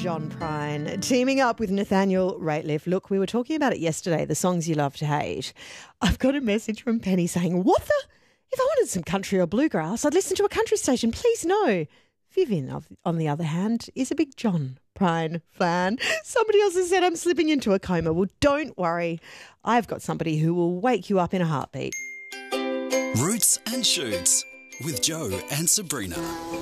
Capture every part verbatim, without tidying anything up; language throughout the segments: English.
John Prine teaming up with Nathaniel Rateliff. Look, we were talking about it yesterday, the songs you love to hate. I've got a message from Penny saying, what the? If I wanted some country or bluegrass, I'd listen to a country station. Please no. Vivian, on the other hand, is a big John Prine fan. Somebody else has said I'm slipping into a coma. Well, don't worry. I've got somebody who will wake you up in a heartbeat. Roots and Shoots with Joe and Sabrina.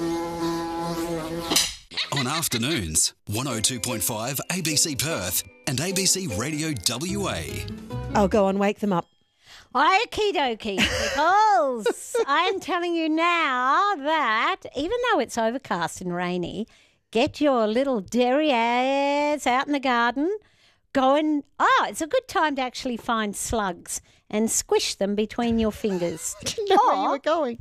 On afternoons, one oh two point five A B C Perth and A B C Radio W A. I'll go on, wake them up. Okie dokie, because I am telling you now that even though it's overcast and rainy, get your little derrieres out in the garden. Go and, oh, it's a good time to actually find slugs and squish them between your fingers. I didn't know or, where you were going.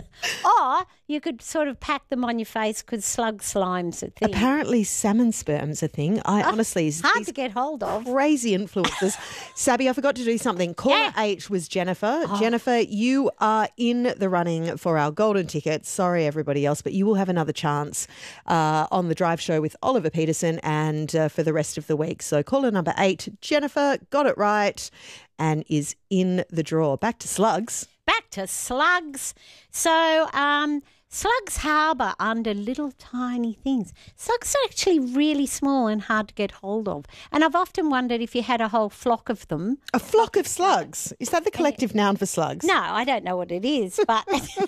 Or you could sort of pack them on your face because slug slime's a thing. Apparently salmon sperm's a thing. I Oh, honestly... hard these to get hold of. Crazy influences. Sabby, I forgot to do something. Caller Yeah. H was Jennifer. Jennifer, you are in the running for our golden ticket. Sorry, everybody else, but you will have another chance uh, on the drive show with Oliver Peterson and uh, for the rest of the week. So caller number eight, Jennifer, got it right and is in the draw. Back to slugs. Back to slugs. So um, slugs harbour under little tiny things. Slugs are actually really small and hard to get hold of. And I've often wondered if you had a whole flock of them. A flock of slugs. Is that the collective noun for slugs? No, I don't know what it is, but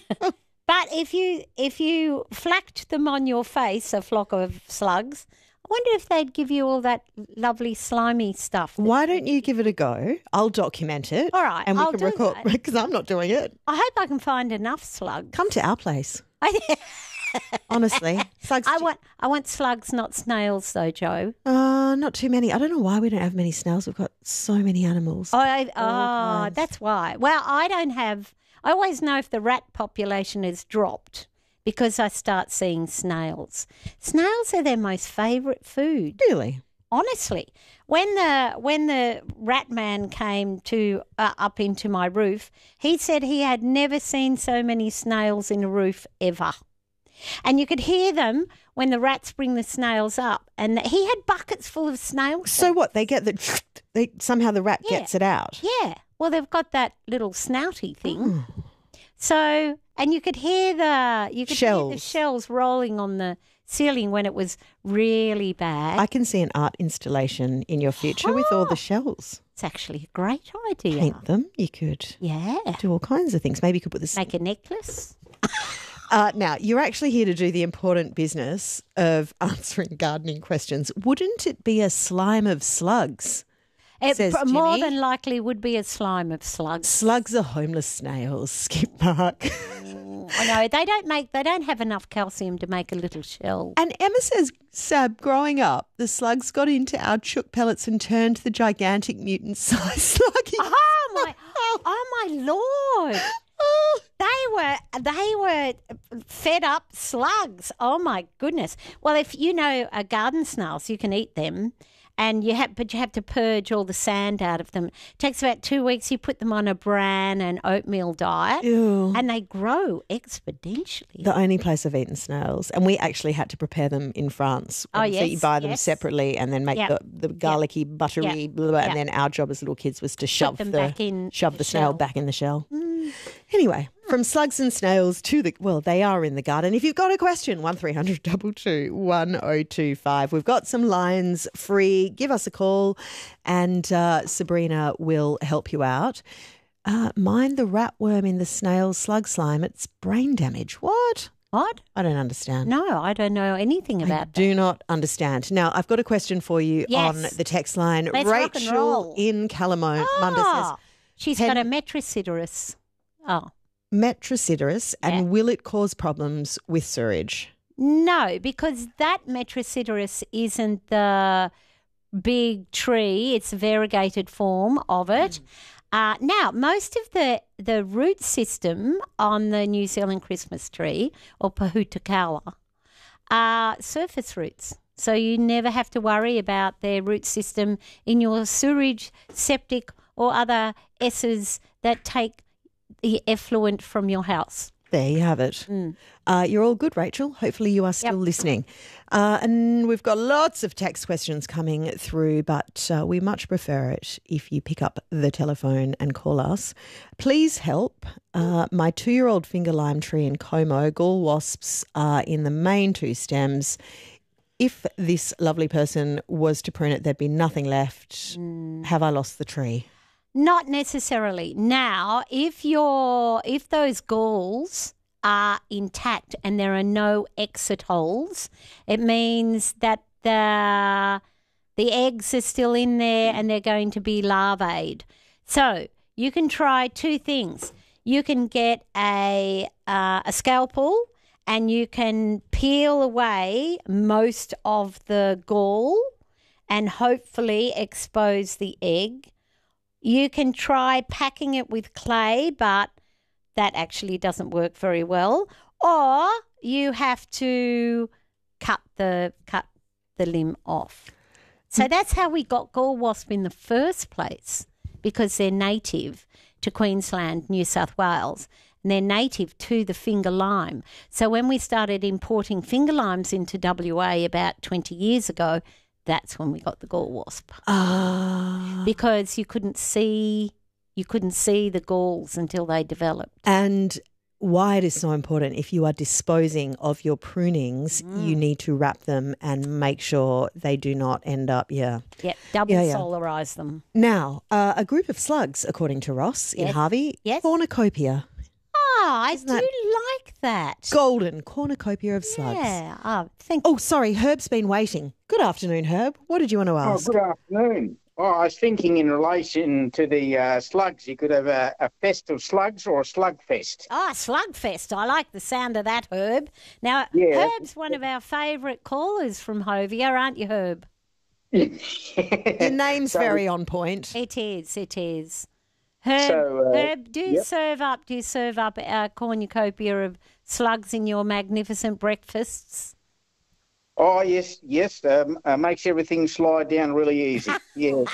but if you if you flacked them on your face, a flock of slugs, I wonder if they'd give you all that lovely slimy stuff. Why don't you give it a go? I'll document it. All right, and we I'll can do record that. because I'm not doing it. I hope I can find enough slugs. Come to our place. I, Honestly, slugs. I want I want slugs, not snails, though, Joe. Uh, not too many. I don't know why we don't have many snails. We've got so many animals. Oh, I, All oh kinds. that's why. Well, I don't have. I always know if the rat population has dropped because I start seeing snails. Snails are their most favourite food. Really? Honestly, when the when the rat man came to uh, up into my roof, he said he had never seen so many snails in a roof ever. And you could hear them when the rats bring the snails up, and he had buckets full of snails. So what? They get the they somehow the rat Yeah. gets it out. Yeah, well, they've got that little snouty thing. So, and you could hear the you could hear the Shells. shells rolling on the ceiling when it was really bad. I can see an art installation in your future with all the shells. It's actually a great idea. Paint them. You could Yeah, do all kinds of things. Maybe you could put this. make a necklace. Uh, now, you're actually here to do the important business of answering gardening questions. Wouldn't it be a slime of slugs? It Says pr- more Ginny. than likely would be a slime of slugs. Slugs are homeless snails, Skip Mark. I know they don't make they don't have enough calcium to make a little shell. And Emma says, Sab, growing up, the slugs got into our chook pellets and turned the gigantic mutant size sluggy. Oh my! Oh my lord! They were they were fed up slugs. Oh my goodness! Well, if you know uh, garden snails, you can eat them, and you have but you have to purge all the sand out of them. It takes about two weeks. You put them on a bran and oatmeal diet, Ew. and they grow exponentially. The only place I've eaten snails, and we actually had to prepare them in France. Oh, Um, So you yes, buy them yes. separately and then make Yep. the, the garlicky, buttery, Yep. blah, blah, and Yep. then our job as little kids was to shove them the back in shove the the, snail shell. Mm. back in the shell. Anyway, from slugs and snails to the well, they are in the garden. If you've got a question, one three hundred two two one oh two five. We've got some lines free. Give us a call, and uh, Sabrina will help you out. Uh, mind the ratworm in the snail slug slime. It's brain damage. What? What? I don't understand. No, I don't know anything I about that. do not understand. Now, I've got a question for you Yes. on the text line. Let's rock and Rachel roll. in Calamone Munda says, Oh, she's Pen- got a metrosiderus. Oh. Metrosiderus, and Yeah. will it cause problems with sewage? No, because that metrosiderus isn't the big tree. It's a variegated form of it. Uh, now, most of the, the root system on the New Zealand Christmas tree, or Pahutakawa, are surface roots. So you never have to worry about their root system in your sewage, septic, or other S's that take the effluent from your house. There you have it. Mm. Uh, you're all good, Rachel. Hopefully you are still Yep. listening. Uh, and we've got lots of text questions coming through, but uh, we much prefer it if you pick up the telephone and call us. Please help. Uh, my two-year-old finger lime tree in Como, gall wasps are in the main two stems. If this lovely person was to prune it, there'd be nothing left. Mm. Have I lost the tree? Not necessarily. Now, if you're if those galls are intact and there are no exit holes, it means that the the eggs are still in there and they're going to be larvae. So you can try two things. You can get a uh, a scalpel and you can peel away most of the gall and hopefully expose the egg. You can try packing it with clay, but that actually doesn't work very well. Or you have to cut the cut the limb off. So that's how we got gall wasp in the first place, because they're native to Queensland, New South Wales, and they're native to the finger lime. So when we started importing finger limes into W A about twenty years ago, that's when we got the gall wasp. Ah. Because you couldn't see you couldn't see the galls until they developed. And why it is so important, if you are disposing of your prunings, Mm. you need to wrap them and make sure they do not end up, yeah. Yep, double Yeah, yeah. solarize them. Now, uh, a group of slugs, according to Ross in Yes. Harvey, Yes. cornucopia, Oh, I Isn't do that like that. golden cornucopia of slugs. Yeah. Oh, thank Oh, sorry, Herb's been waiting. Good afternoon, Herb. What did you want to Oh, ask? good afternoon. Oh, I was thinking in relation to the uh, slugs, you could have a, a fest of slugs or a slug fest. Oh, Slugfest. I like the sound of that, Herb. Now, Yeah. Herb's one of our favourite callers from Hovia, aren't you, Herb? Your name's So- very on point. It is, it is. Herb, So, uh, Herb, do you yep. serve up, do you serve up a cornucopia of slugs in your magnificent breakfasts? Oh, yes, yes. Um, uh, makes everything slide down really easy. Yes.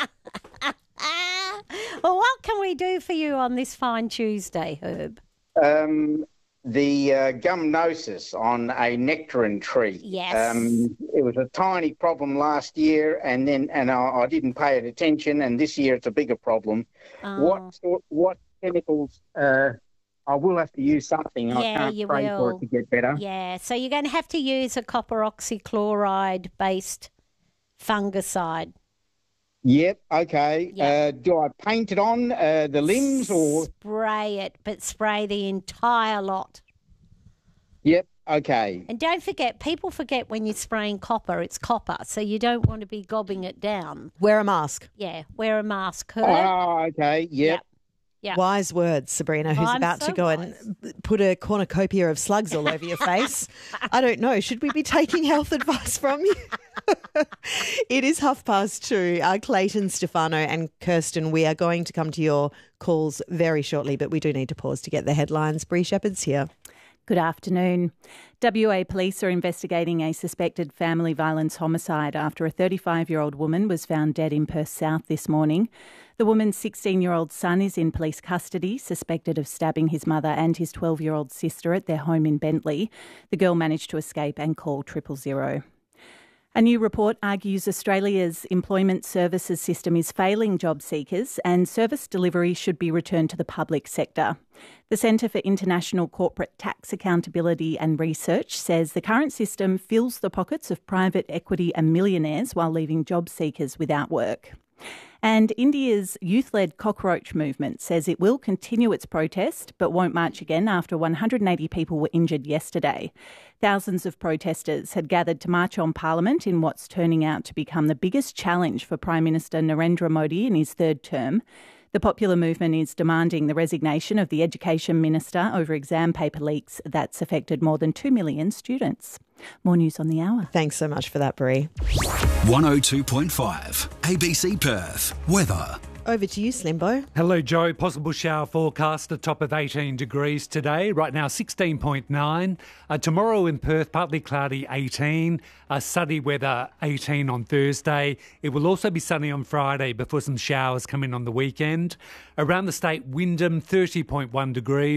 Ah, well, what can we do for you on this fine Tuesday, Herb? Um, the uh, gumnosis on a nectarine tree. Yes. Um, it was a tiny problem last year, and then and I, I didn't pay it attention, and this year it's a bigger problem. Oh. What sort, what chemicals? Uh, I will have to use something. I Yeah, can't you pray for will. it to get better. Yeah, so you're going to have to use a copper oxychloride-based fungicide. Yep. Okay. Yep. Uh, do I paint it on uh, the limbs or? Spray it, but spray the entire lot. Yep. Okay. And don't forget, people forget when you're spraying copper, it's copper, so you don't want to be gobbing it down. Wear a mask. Yeah, wear a mask, Herb. Oh, okay. Yep. Yeah. Wise words, Sabrina, who's I'm about so to go and put a cornucopia of slugs all over your face. I don't know. Should we be taking health advice from you? It is half past two. Uh, Clayton, Stefano and Kirsten, we are going to come to your calls very shortly, but we do need to pause to get the headlines. Bree Shepherd's here. Good afternoon. W A police are investigating a suspected family violence homicide after a thirty-five-year-old woman was found dead in Perth South this morning. The woman's sixteen-year-old son is in police custody, suspected of stabbing his mother and his twelve-year-old sister at their home in Bentley. The girl managed to escape and call triple zero. A new report argues Australia's employment services system is failing job seekers and service delivery should be returned to the public sector. The Centre for International Corporate Tax Accountability and Research says the current system fills the pockets of private equity and millionaires while leaving job seekers without work. And India's youth-led cockroach movement says it will continue its protest but won't march again after one hundred eighty people were injured yesterday. Thousands of protesters had gathered to march on Parliament in what's turning out to become the biggest challenge for Prime Minister Narendra Modi in his third term. The popular movement is demanding the resignation of the Education Minister over exam paper leaks that's affected more than two million students. More news on the hour. Thanks so much for that, Bree. one oh two point five A B C Perth. Weather. Over to you, Slimbo. Hello, Joe. Possible shower forecast, a top of eighteen degrees today. Right now, sixteen point nine. Uh, tomorrow in Perth, partly cloudy, eighteen. Uh, sunny weather, eighteen on Thursday. It will also be sunny on Friday before some showers come in on the weekend. Around the state, Wyndham, thirty point one degrees.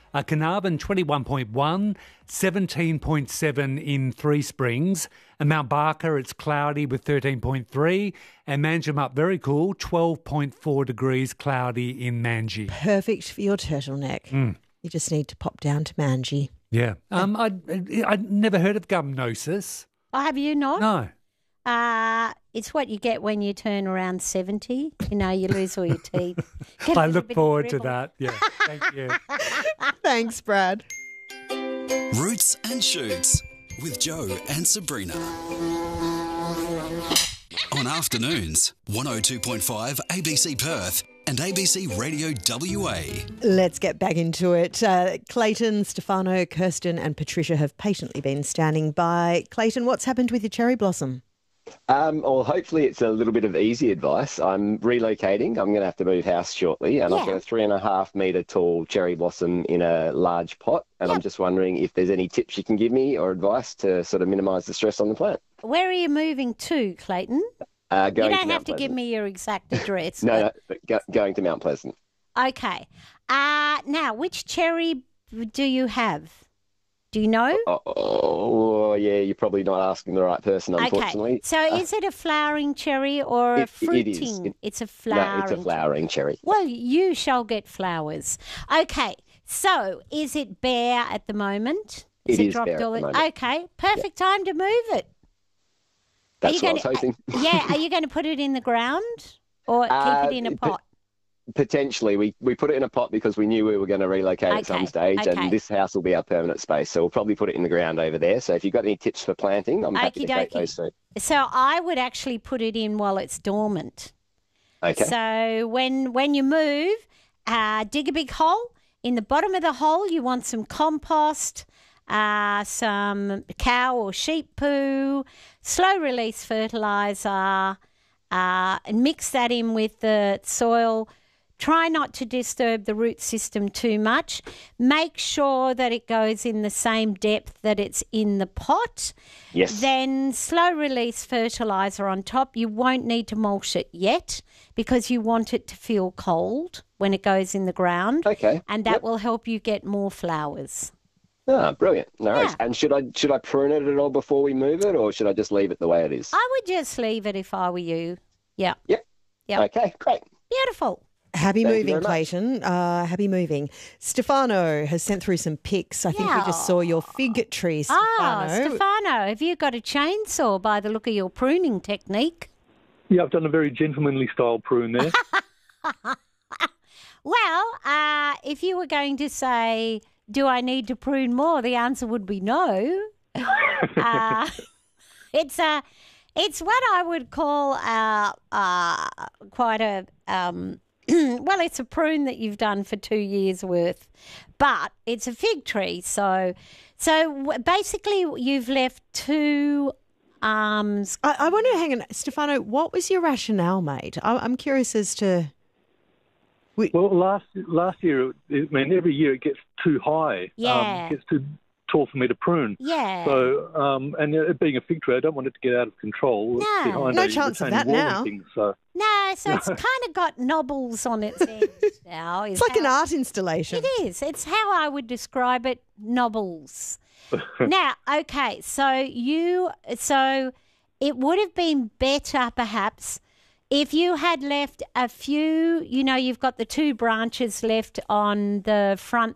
Uh, Carnarvon twenty-one point one, seventeen point seven in Three Springs. And Mount Barker, it's cloudy with thirteen point three. And Manjimup, very cool, twelve point four degrees cloudy in Manji. Perfect for your turtleneck. Mm. You just need to pop down to Manji. Yeah. Um, I'd, I'd never heard of gumnosis. Oh, have you not? No. Uh, it's what you get when you turn around seventy. You know, you lose all your teeth. Get a I little look bit of forward to dribble. that. Yeah. Thank you. Thanks, Brad. Roots and Shoots with Joe and Sabrina. On afternoons, one oh two point five A B C Perth and A B C Radio W A. Let's get back into it. Uh, Clayton, Stefano, Kirsten and Patricia have patiently been standing by. Clayton, what's happened with your cherry blossom? Um, well, hopefully it's a little bit of easy advice. I'm relocating. I'm going to have to move house shortly, and Yeah. I've got a three and a half metre tall cherry blossom in a large pot, and Yep. I'm just wondering if there's any tips you can give me or advice to sort of minimise the stress on the plant. Where are you moving to, Clayton? Uh, You going don't to have Mount to give Pleasant. me your exact address. No, but- no, but go, going to Mount Pleasant. Okay. Uh, now, which cherry do you have? Do you know? Oh, oh, yeah, you're probably not asking the right person, unfortunately. Okay. So Uh, is it a flowering cherry or a It- it is. fruiting? It- it's a no, flowering. it's a flowering cherry. Well, you shall get flowers. Okay. So is it bare at the moment? It is dropped bare at all the in- moment. Okay. Perfect time to move it. Are That's you what I was gonna- hoping. Yeah. Are you going to put it in the ground or keep Uh, it in a it- pot? Potentially, we, we put it in a pot because we knew we were going to relocate at Okay, some stage, okay. and this house will be our permanent space. So we'll probably put it in the ground over there. So if you've got any tips for planting, I'm happy to take Okie those dokie. too. So I would actually put it in while it's dormant. Okay. So when when you move, uh, dig a big hole. In the bottom of the hole, you want some compost, uh, some cow or sheep poo, slow release fertilizer, uh, and mix that in with the soil. Try not to disturb the root system too much. Make sure that it goes in the same depth that it's in the pot. Yes. Then slow release fertilizer on top. You won't need to mulch it yet because you want it to feel cold when it goes in the ground. Okay. And that Yep. will help you get more flowers. Ah, brilliant. No worries. Yeah. And should I should I prune it at all before we move it, or should I just leave it the way it is? I would just leave it if I were you. Yeah. Yep. Yep. Okay, great. Beautiful. Happy Thank you moving, very much. Clayton. Uh, happy moving. Stefano has sent through some pics. I think we just saw your fig tree, Stefano. Ah, Stefano, have you got a chainsaw by the look of your pruning technique? Yeah, I've done a very gentlemanly style prune there. Well, uh, if you were going to say, do I need to prune more? The answer would be no. uh, it's a, it's what I would call uh, uh, quite a, um, well, it's a prune that you've done for two years worth, but it's a fig tree. So, so w- basically you've left two arms. I, I wonder, hang on, Stefano, what was your rationale, mate? I, I'm curious as to... Well, last last year, I mean, every year it gets too high. Yeah. Um, it gets too tall for me to prune. Yeah. So, um, and it being a fig tree, I don't want it to get out of control. It's No. behind No a chance of retaining that wall and now. things, so. No, so it's kind of got knobbles on its end now. It's like an art installation. It is. It's how I would describe it, knobbles. Now, okay, so you, so it would have been better perhaps if you had left a few, you know, you've got the two branches left on the front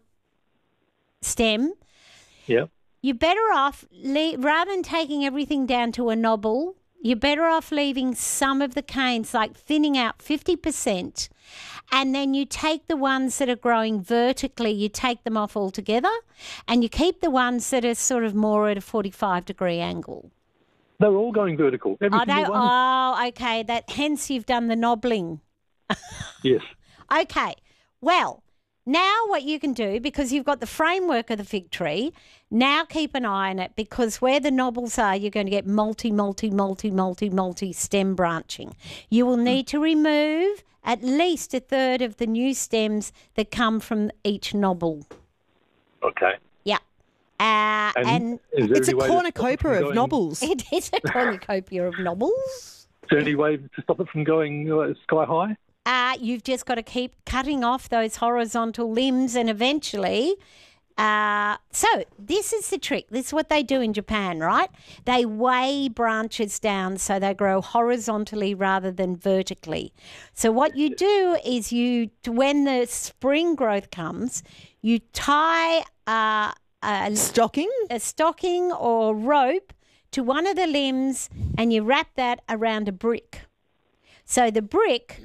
stem. Yeah. You're better off, le- rather than taking everything down to a knobble, you're better off leaving some of the canes, like thinning out fifty percent, and then you take the ones that are growing vertically, you take them off altogether, and you keep the ones that are sort of more at a forty-five degree angle. They're all going vertical. Every Oh, they, single one. oh, okay, that, hence you've done the knobbling. Yes. Okay, well, now what you can do, because you've got the framework of the fig tree, now keep an eye on it, because where the knobbles are, you're going to get multi, multi, multi, multi, multi stem branching. You will need to remove at least a third of the new stems that come from each knobble. Okay. Yeah. Uh, And, and is there It's a any way to stop it cornucopia from of going- knobbles. it is a cornucopia of knobbles. Is there any way to stop it from going uh, sky high? uh, you've just got to keep cutting off those horizontal limbs and eventually... Uh, so this is the trick. This is what they do in Japan, right? They weigh branches down so they grow horizontally rather than vertically. So what you do is you, when the spring growth comes, you tie uh, a Stocking? a stocking or rope to one of the limbs and you wrap that around a brick. So the brick...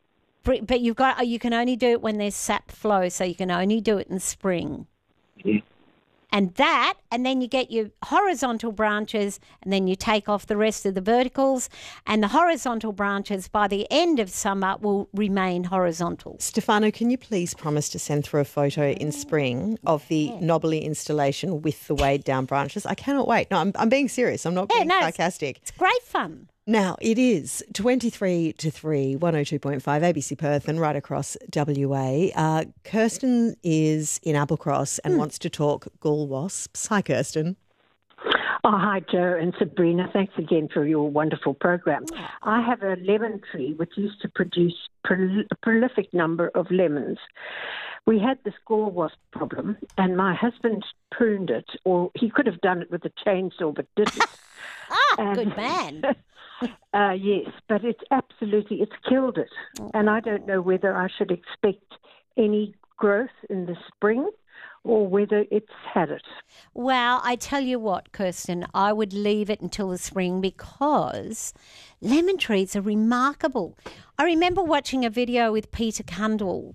But you've got you can only do it when there's sap flow, so you can only do it in spring. Yeah. And that, and then you get your horizontal branches, and then you take off the rest of the verticals, and the horizontal branches by the end of summer will remain horizontal. Stefano, can you please promise to send through a photo in spring of the knobbly installation with the weighed down branches? I cannot wait. No, I'm, I'm being serious. I'm not Yeah, being no, sarcastic. It's great fun. Now, it is twenty-three to three, one oh two point five A B C Perth and right across W A. Uh, Kirsten is in Applecross and mm. wants to talk gall wasps. Hi, Kirsten. Oh, hi, Joe and Sabrina. Thanks again for your wonderful program. I have a lemon tree which used to produce prol- a prolific number of lemons. We had this gall wasp problem and my husband pruned it, or he could have done it with a chainsaw but didn't. Ah, and, good man. uh, yes, but it's absolutely, it's killed it. And I don't know whether I should expect any growth in the spring or whether it's had it. Well, I tell you what, Kirsten, I would leave it until the spring because lemon trees are remarkable. I remember watching a video with Peter Cundall,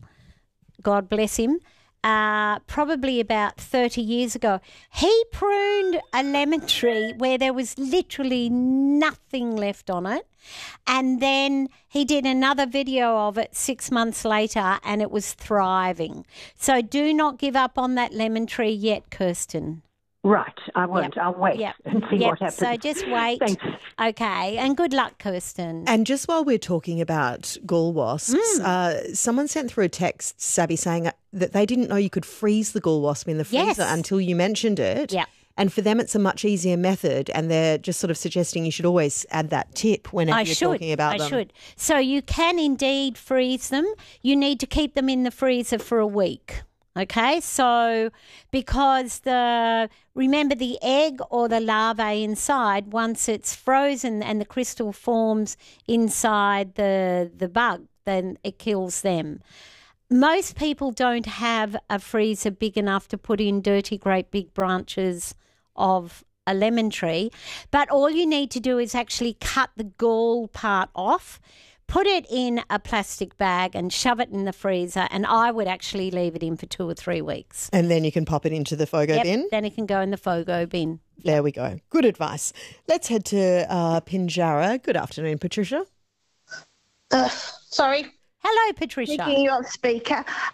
God bless him, Uh, probably about thirty years ago. He pruned a lemon tree where there was literally nothing left on it. And then he did another video of it six months later and it was thriving. So do not give up on that lemon tree yet, Kirsten. Right, I won't. Yep. I'll wait yep. and see yep. what happens. So just wait. Thanks. Okay, and good luck, Kirsten. And just while we're talking about gall wasps, Mm. uh, someone sent through a text, Sabby, saying that they didn't know you could freeze the gall wasp in the freezer Yes. until you mentioned it. Yeah. And for them, it's a much easier method, and they're just sort of suggesting you should always add that tip whenever I you're should. talking about I them. should. So you can indeed freeze them. You need to keep them in the freezer for a week. Okay, so because the remember the egg or the larvae inside, once it's frozen and the crystal forms inside the the bug, then it kills them. Most people don't have a freezer big enough to put in dirty, great big branches of a lemon tree, but all you need to do is actually cut the gall part off, put it in a plastic bag and shove it in the freezer, and I would actually leave it in for two or three weeks. And then you can pop it into the Fogo Yep, bin. then it can go in the Fogo bin. There we go. Good advice. Let's head to uh, Pinjarra. Good afternoon, Patricia. Uh, sorry. Hello, Patricia. Taking you on speaker.